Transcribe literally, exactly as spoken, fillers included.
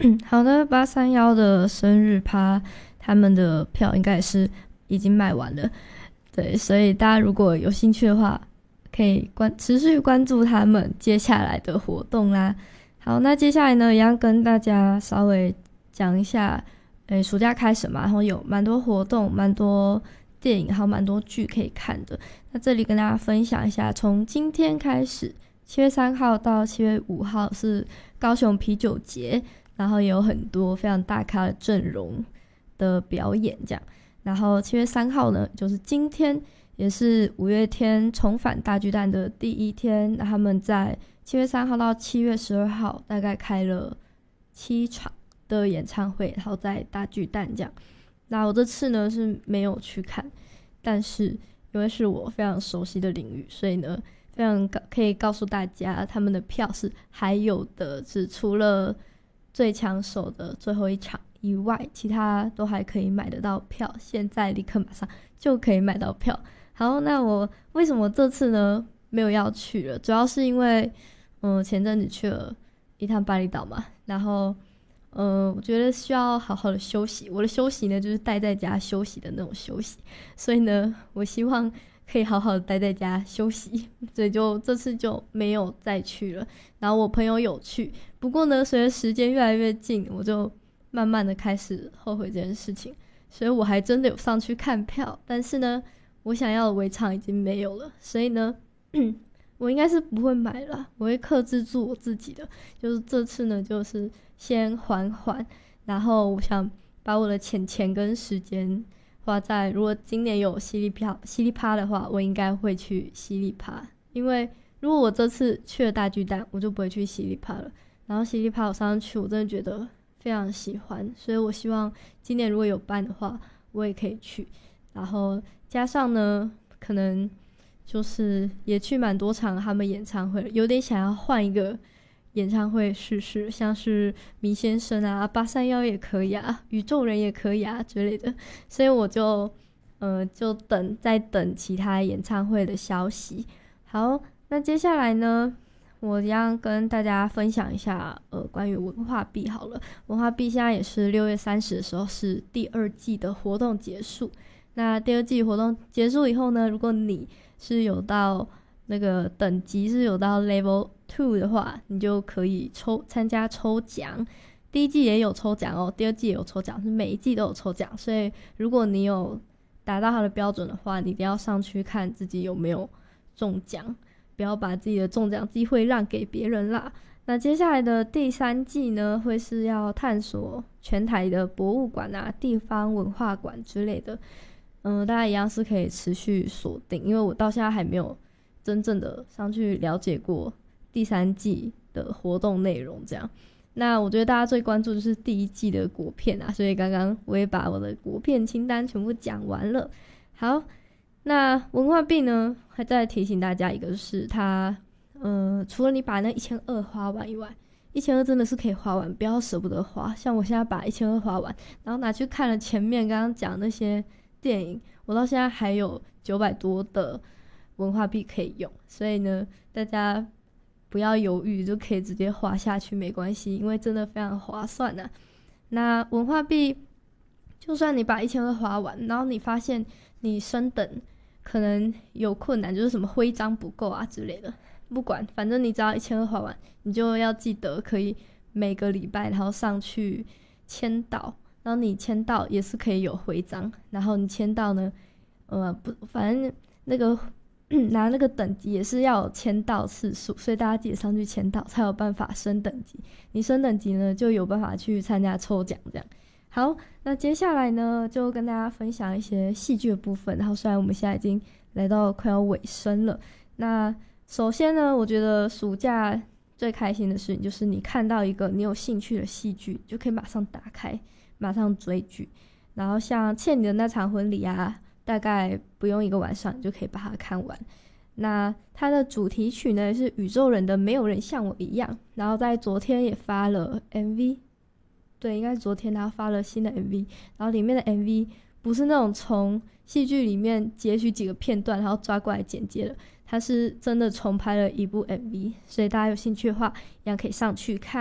好的，八三幺的生日趴，他们的票应该也是已经卖完了。对，所以大家如果有兴趣的话，可以关持续关注他们接下来的活动啦。好，那接下来呢，也要跟大家稍微讲一下，诶，暑假开始嘛，然后有蛮多活动，蛮多电影，还有蛮多剧可以看的。那这里跟大家分享一下，从今天开始，七月三号到七月五号是高雄啤酒节，然后也有很多非常大咖的阵容的表演，这样。然后七月三号呢，就是今天，也是五月天重返大巨蛋的第一天。那他们在七月三号到七月十二号，大概开了七场的演唱会，然后在大巨蛋这样。那我这次呢是没有去看，但是因为是我非常熟悉的领域，所以呢非常可以告诉大家，他们的票是还有的，是除了最抢手的最后一场以外，其他都还可以买得到票，现在立刻马上就可以买到票。好，那我为什么这次呢没有要去了，主要是因为嗯前阵子去了一趟巴厘岛嘛，然后嗯我觉得需要好好的休息，我的休息呢就是待在家休息的那种休息，所以呢我希望可以好好的待在家休息，所以就这次就没有再去了。然后我朋友有去，不过呢随着时间越来越近，我就慢慢的开始后悔这件事情，所以我还真的有上去看票，但是呢我想要的围场已经没有了，所以呢我应该是不会买了，我会克制住我自己的，就是这次呢就是先缓缓，然后我想把我的钱钱跟时间花在，如果今年有犀利票犀利趴的话，我应该会去犀利趴，因为如果我这次去了大巨蛋，我就不会去犀利趴了。然后犀利趴我上次去，我真的觉得非常喜欢，所以我希望今年如果有办的话，我也可以去。然后加上呢，可能就是也去蛮多场他们演唱会了，有点想要换一个演唱会试试，像是迷先生啊、八三幺也可以啊、宇宙人也可以啊之类的，所以我就呃就等在等其他演唱会的消息。好，那接下来呢，我要跟大家分享一下呃关于文化币好了。文化币现在也是六月三十的时候是第二季的活动结束。那第二季活动结束以后呢，如果你是有到那个等级是有到 level two 的话，你就可以抽参加抽奖。第一季也有抽奖哦，第二季也有抽奖，是每一季都有抽奖，所以如果你有达到它的标准的话，你一定要上去看自己有没有中奖，不要把自己的中奖机会让给别人啦。那接下来的第三季呢，会是要探索全台的博物馆啊、地方文化馆之类的。嗯，大家一样是可以持续锁定，因为我到现在还没有真正的上去了解过第三季的活动内容这样。那我觉得大家最关注就是第一季的国片啊，所以刚刚我也把我的国片清单全部讲完了。好，那文化币呢，还再提醒大家一个，就是它呃，除了你把那一千二花完以外，一千二真的是可以花完，不要舍不得花。像我现在把一千二花完，然后拿去看了前面刚刚讲那些电影，我到现在还有九百多的文化币可以用，所以呢大家不要犹豫，就可以直接花下去，没关系，因为真的非常划算啊。那文化币就算你把一千二花完，然后你发现你升等可能有困难，就是什么徽章不够啊之类的，不管，反正你只要一千二花完，你就要记得可以每个礼拜然后上去签到，然后你签到也是可以有徽章，然后你签到呢呃不，反正那个拿那个等级也是要有签到次数，所以大家记得上去签到才有办法升等级，你升等级呢就有办法去参加抽奖这样。好，那接下来呢就跟大家分享一些戏剧的部分，然后虽然我们现在已经来到快要尾声了，那首先呢我觉得暑假最开心的事情就是你看到一个你有兴趣的戏剧，就可以马上打开马上追剧，然后像欠你的那场婚礼啊，大概不用一个晚上你就可以把它看完。那它的主题曲呢是宇宙人的没有人像我一样，然后在昨天也发了 M V， 对，应该是昨天他发了新的 M V， 然后里面的 M V 不是那种从戏剧里面截取几个片段然后抓过来剪接的，它是真的重拍了一部 M V， 所以大家有兴趣的话一样可以上去看。